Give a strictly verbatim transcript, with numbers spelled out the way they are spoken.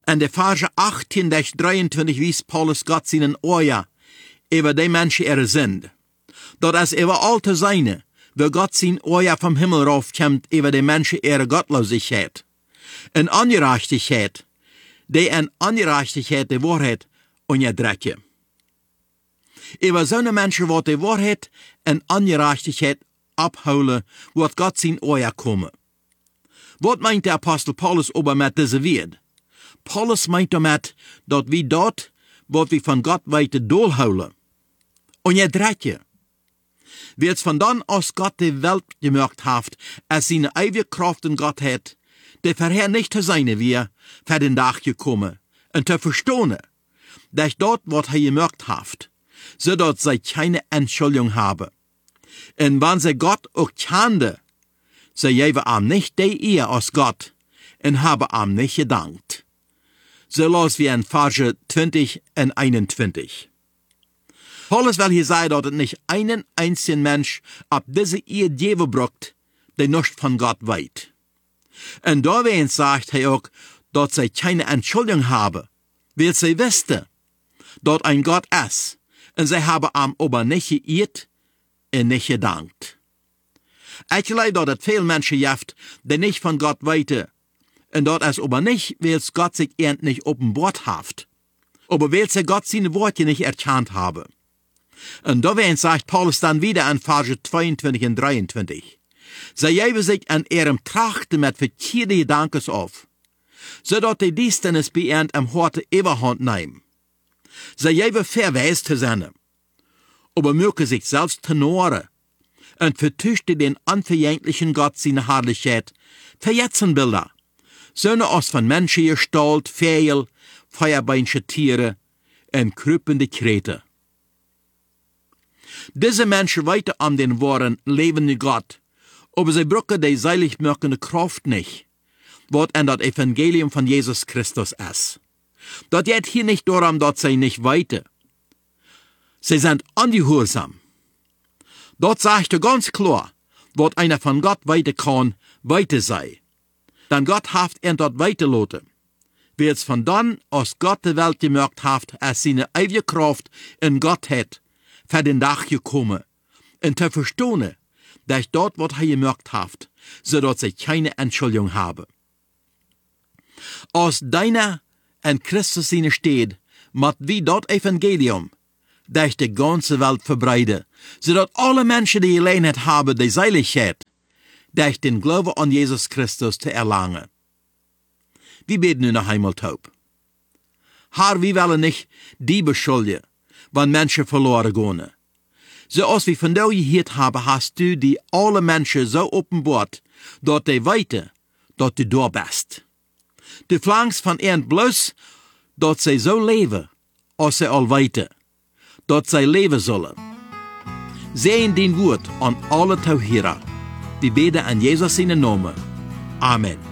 En de Verse achttien bis drieëntwintig wies Paulus Gott seinen Oja über die Menschen ihre sind. Dat als über alte seine, wo Gott sein Oja vom Himmel raufkommt über die Menschen ihre Gottlosigkeit. En Ungerechtigkeit, die en Ungerechtigkeit die Wahrheit unterdrücken. Über so eine Menschen wird die Wahrheit en Ungerechtigkeit abholen, wird Gott sein Oja kommen. Was meint der Apostel Paulus aber mit dieser Wort? Paulus meint damit, dass wir dort, was wir von Gott weiter durchholen. Und ihr dreht wie es von dann aus Gott die Welt gemacht hat, als seine ewige Kraft in Gott hat, der vorher nicht zu sein wir, für den Tag gekommen, und zu verstehen, dass dort, was er gemacht hat, so dass sie keine Entschuldigung haben. Und wenn sie Gott auch kannte, sie geben ihm nicht die Ehre aus Gott und haben ihm nicht gedankt. So los wie in Verse zwanzig und einundzwanzig. Paulus will hier sagen, dass es nicht einen einzigen Mensch ab diese Ehe geben braucht, der nicht von Gott weiß. Und dawein sagt er auch, dass sie keine Entschuldigung haben, weil sie wussten, dass ein Gott ist, und sie haben ihm aber nicht geirrt und nicht gedankt. Ich glaube, dass es viele Menschen gibt, die nicht von Gott weiten, und dort es aber nicht, weil Gott sich erst nicht offenbart hat, aber weil sie Gott seine Worte nicht erkannt haben. Und dawein sagt Paulus dann wieder in Verse zweiundzwanzig und dreiundzwanzig. Sie geben sich an ihrem Trachten mit verkehrten Gedanken auf, sodass die Dienstnis bei ihnen am Horte Überhand nehmen. Sie geben Verweis zu sein, aber mögen sich selbst tenoren und vertüchten den unverjänglichen Gott seine Herrlichkeit für Jetzenbilder, Söhne aus von Menschen Gestalt, Vögel, feuerbeinsche Tiere und krüppende Krete. Diese Menschen weiten an den wahren, lebenden Gott, aber sie brauchen die seilig machende Kraft nicht, was an das Evangelium von Jesus Christus ist. Das geht hier nicht darum, dass sie nicht weiten. Sie sind ungehorsam. Dort sagt er ganz klar, was einer von Gott weiten kann, weiter sei. Denn Gott haft er dort weiterlassen. Wie es von dann aus Gott die Welt gemacht hat, als seine ewige Kraft in Gott hat, für den Tag gekommen, und zu verstehen, dass dort, was er gemacht hat, so dass sie keine Entschuldigung haben. Aus deiner und Christus seine steht, mat wie dort Evangelium, durch die ganze Welt verbreiten, so dass alle Menschen, die Gelegenheit haben, die Seiligkeit, durch den Glauben an Jesus Christus zu erlangen. Wir beten nun noch einmal taub. Herr, wir wollen nicht die beschuldigen, wenn Menschen verloren gehen. So als wir von dir gehört haben, hast du die alle Menschen so offenbart, dass die weiten, dass du da bist. Du verlangst von ihnen bloß, dass sie so leben, als sie all weiten, dass sie leben sollen. Sehen den Wort an alle Tauhierer. Wir beten an Jesus in den Namen. Amen.